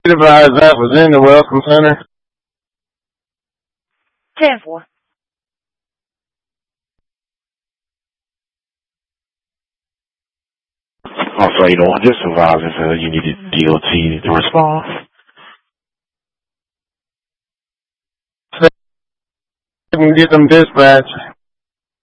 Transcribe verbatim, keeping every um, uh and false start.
advised that was in the Welcome Center. ten four. Also, you know, just advising uh, you needed D O T to respond. Get them dispatch.